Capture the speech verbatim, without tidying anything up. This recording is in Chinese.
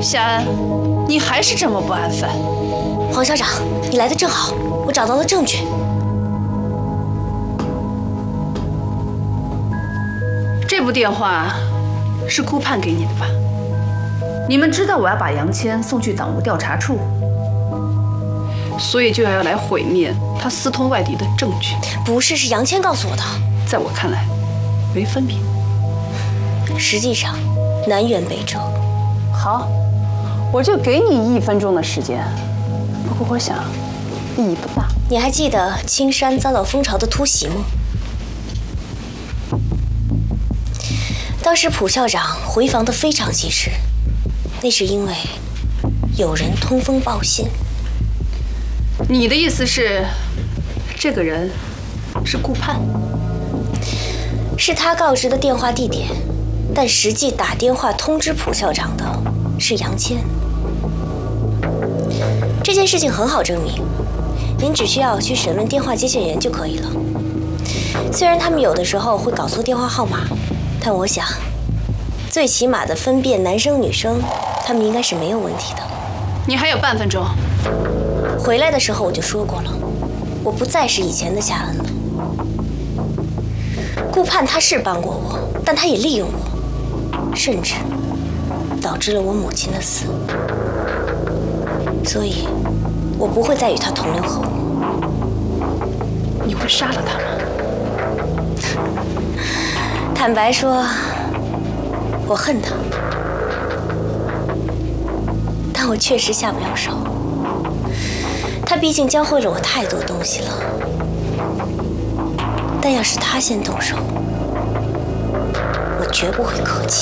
夏安，你还是这么不安分。 黄校长，你来的正好，我找到了证据。 这部电话是顾盼给你的吧？你们知道我要把杨谦送去党务调查处，所以就要来毁灭他私通外敌的证据。 不是，是杨谦告诉我的。 在我看来，没分别。 实际上，南辕北辙。 好，我就给你一分钟的时间。不过我想，意义不大。 你还记得青山遭到蜂巢的突袭吗？当时蒲校长回防得非常及时，那是因为有人通风报信。 你的意思是，这个人是顾盼？ 是他告知的电话地点，但实际打电话通知蒲校长的是杨谦。这件事情很好证明，您只需要去审问电话接线员就可以了。虽然他们有的时候会搞错电话号码，但我想，最起码的分辨男生女生，他们应该是没有问题的。 你还有半分钟。 回来的时候我就说过了，我不再是以前的夏恩了。顾盼他是帮过我，但他也利用我，甚至导致了我母亲的死。所以，我不会再与他同流合污。 你会杀了他吗？ 坦白说，我恨他，但我确实下不了手。他毕竟教会了我太多东西了。但要是他先动手，我绝不会客气。